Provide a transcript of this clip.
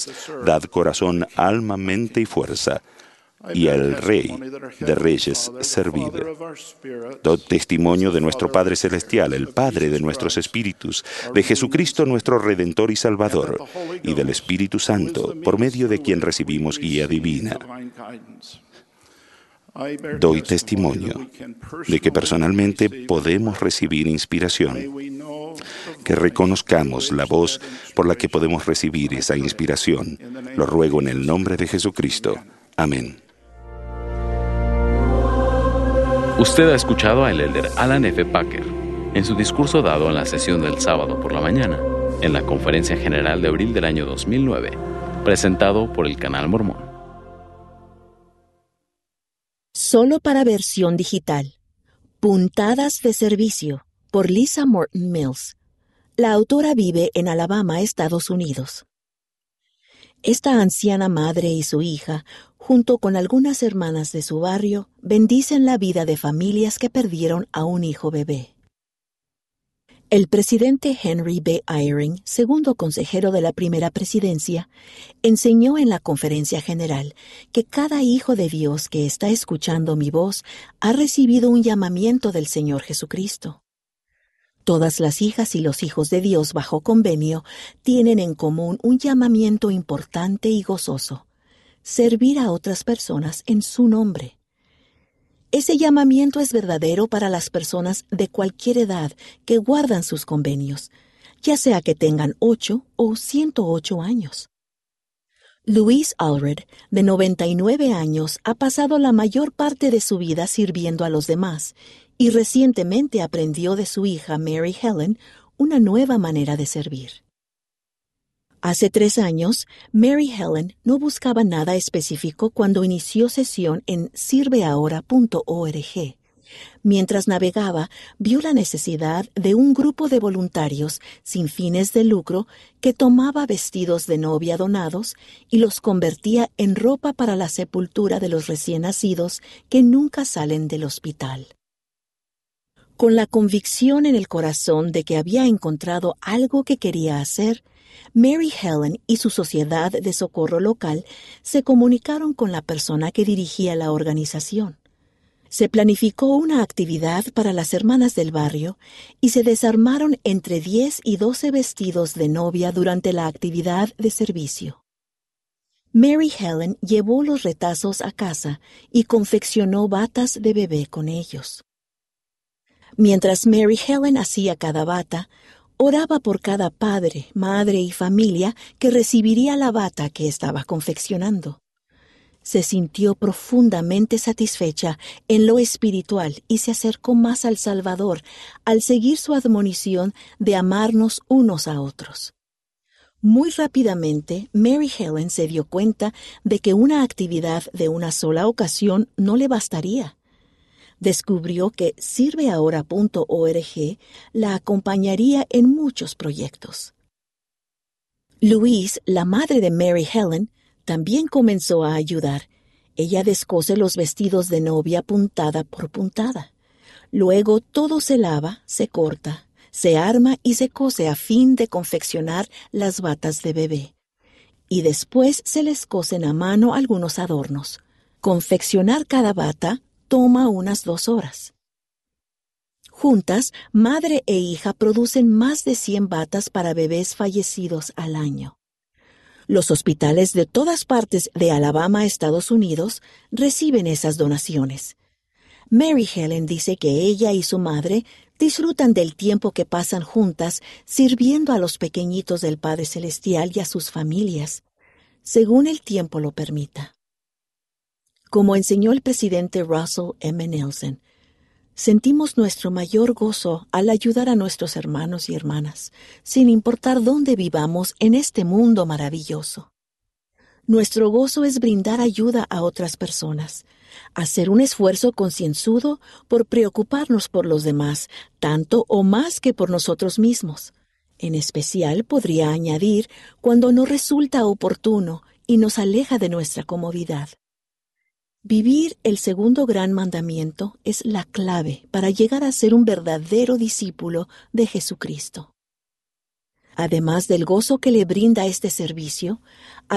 Dad corazón, alma, mente y fuerza, y al Rey de Reyes servid. Doy testimonio de nuestro Padre Celestial, el Padre de nuestros espíritus, de Jesucristo nuestro Redentor y Salvador, y del Espíritu Santo, por medio de quien recibimos guía divina. Doy testimonio de que personalmente podemos recibir inspiración, que reconozcamos la voz por la que podemos recibir esa inspiración. Lo ruego en el nombre de Jesucristo. Amén. Usted ha escuchado al elder Alan F. Packer en su discurso dado en la sesión del sábado por la mañana, en la Conferencia General de abril del año 2009, presentado por el Canal Mormón. Solo para versión digital. Puntadas de servicio, por Lisa Morton Mills. La autora vive en Alabama, Estados Unidos. Esta anciana madre y su hija, junto con algunas hermanas de su barrio, bendicen la vida de familias que perdieron a un hijo bebé. El presidente Henry B. Eyring, segundo consejero de la primera presidencia, enseñó en la Conferencia General que cada hijo de Dios que está escuchando mi voz ha recibido un llamamiento del Señor Jesucristo. Todas las hijas y los hijos de Dios bajo convenio tienen en común un llamamiento importante y gozoso: servir a otras personas en su nombre. Ese llamamiento es verdadero para las personas de cualquier edad que guardan sus convenios, ya sea que tengan 8 o 108 años. Louise Allred, de 99 años, ha pasado la mayor parte de su vida sirviendo a los demás y recientemente aprendió de su hija Mary Helen una nueva manera de servir. Hace 3 años, Mary Helen no buscaba nada específico cuando inició sesión en sirveahora.org. Mientras navegaba, vio la necesidad de un grupo de voluntarios sin fines de lucro que tomaba vestidos de novia donados y los convertía en ropa para la sepultura de los recién nacidos que nunca salen del hospital. Con la convicción en el corazón de que había encontrado algo que quería hacer, Mary Helen y su sociedad de socorro local se comunicaron con la persona que dirigía la organización. Se planificó una actividad para las hermanas del barrio y se desarmaron entre 10 y 12 vestidos de novia durante la actividad de servicio. Mary Helen llevó los retazos a casa y confeccionó batas de bebé con ellos. Mientras Mary Helen hacía cada bata, oraba por cada padre, madre y familia que recibiría la bata que estaba confeccionando. Se sintió profundamente satisfecha en lo espiritual y se acercó más al Salvador al seguir su admonición de amarnos unos a otros. Muy rápidamente, Mary Helen se dio cuenta de que una actividad de una sola ocasión no le bastaría. Descubrió que sirveahora.org la acompañaría en muchos proyectos. Louise, la madre de Mary Helen, también comenzó a ayudar. Ella descose los vestidos de novia puntada por puntada. Luego todo se lava, se corta, se arma y se cose a fin de confeccionar las batas de bebé. Y después se les cosen a mano algunos adornos. Confeccionar cada bata toma unas 2 horas. Juntas, madre e hija producen más de 100 batas para bebés fallecidos al año. Los hospitales de todas partes de Alabama, Estados Unidos, reciben esas donaciones. Mary Helen dice que ella y su madre disfrutan del tiempo que pasan juntas sirviendo a los pequeñitos del Padre Celestial y a sus familias, según el tiempo lo permita. Como enseñó el presidente Russell M. Nelson, sentimos nuestro mayor gozo al ayudar a nuestros hermanos y hermanas, sin importar dónde vivamos en este mundo maravilloso. Nuestro gozo es brindar ayuda a otras personas, hacer un esfuerzo concienzudo por preocuparnos por los demás, tanto o más que por nosotros mismos. En especial, podría añadir, cuando no resulta oportuno y nos aleja de nuestra comodidad. Vivir el segundo gran mandamiento es la clave para llegar a ser un verdadero discípulo de Jesucristo. Además del gozo que le brinda este servicio,